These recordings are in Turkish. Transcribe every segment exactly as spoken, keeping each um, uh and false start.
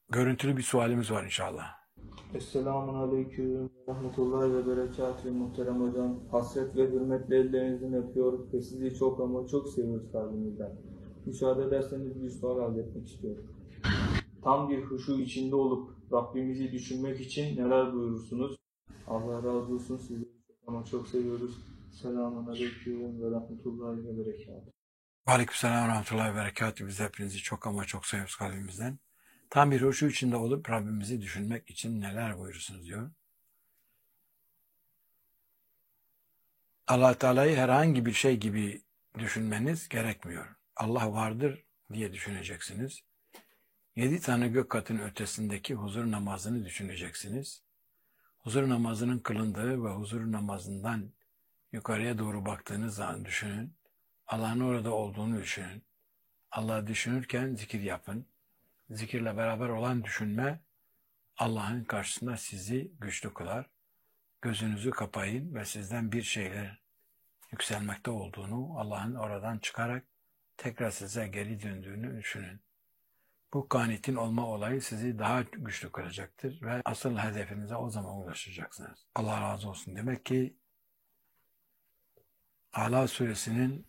görüntülü bir sualimiz var inşallah. Esselamun Aleyküm ve Rahmetullahi ve Berekatühü muhterem hocam. Hasret ve hürmetle ellerinizden öpüyor ve sizi çok ama çok seviyoruz kalbimizden. Müsaade ederseniz bir sual halletmek istiyorum. Tam bir huşu içinde olup Rabbimizi düşünmek için neler buyurursunuz? Allah razı olsun, sizleri çok ama çok seviyoruz. Selamun Aleyküm ve Rahmetullahi ve Berekatühü. Aleykümselam ve rahmetullahi ve berekatuhu. Biz hepinizi çok ama çok seviyoruz kalbimizden. Tam bir huşu içinde olup Rabbimizi düşünmek için neler buyurursunuz diyor. Allah Teala'yı herhangi bir şey gibi düşünmeniz gerekmiyor. Allah vardır diye düşüneceksiniz. Yedi tane gök katının ötesindeki huzur namazını düşüneceksiniz. Huzur namazının kılındığı ve huzur namazından yukarıya doğru baktığınız zaman düşünün. Allah'ın orada olduğunu düşünün. Allah'ı düşünürken zikir yapın. Zikirle beraber olan düşünme Allah'ın karşısında sizi güçlü kılar. Gözünüzü kapayın ve sizden bir şeyler yükselmekte olduğunu, Allah'ın oradan çıkarak tekrar size geri döndüğünü düşünün. Bu kanitin olma olayı sizi daha güçlü kılacaktır ve asıl hedefinize o zaman ulaşacaksınız. Allah razı olsun. Demek ki Ala suresinin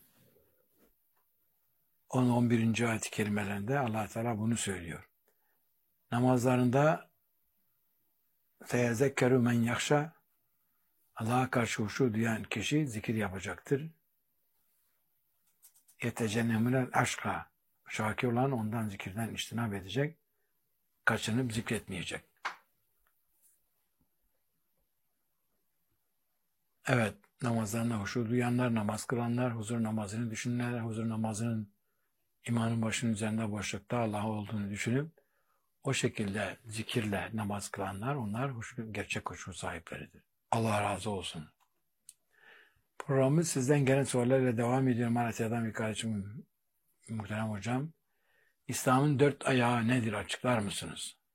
on on birinci ayet-i kerimelerinde Allah Teala bunu söylüyor. Namazlarında feyezekkeru men yakşa, Allah'a karşı huşu duyan kişi zikir yapacaktır. Yetecennemülen aşka, şakir olan ondan zikirden içtinab edecek, kaçınıp zikretmeyecek. Evet, namazlarında huşu duyanlar, namaz kılanlar, huzur namazını düşünenler, huzur namazının imanın başının üzerinde boşlukta Allah olduğunu düşünüp o şekilde zikirle namaz kılanlar, onlar huşu, gerçek huşu sahipleridir. Allah razı olsun. Programımız sizden gelen sorularla devam ediyor. Malatya'dan bir kardeşim, muhterem hocam. İslam'ın dört ayağı nedir? Açıklar mısınız?